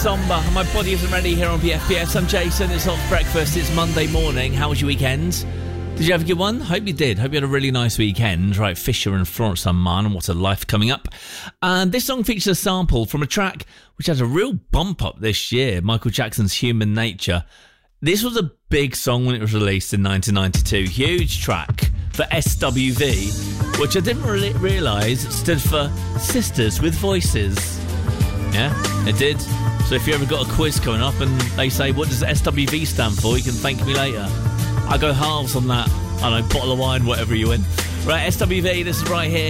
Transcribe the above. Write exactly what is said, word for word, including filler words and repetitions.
Somber, my body isn't ready here on B F B S. I'm Jason, it's Hot Breakfast, it's Monday morning. How was your weekend? Did you have a good one? Hope you did. Hope you had a really nice weekend. Right, Fisher and Florence Unman, What a Life coming up. And this song features a sample from a track which had a real bump up this year, Michael Jackson's Human Nature. This was a big song when it was released in nineteen ninety-two. Huge track for S W V, which I didn't really realise stood for Sisters with Voices. Yeah, it did. So if you ever got a quiz coming up and they say, what does S W V stand for? You can thank me later. I go halves on that. I don't know, bottle of wine, whatever you win. Right, S W V, this is right here.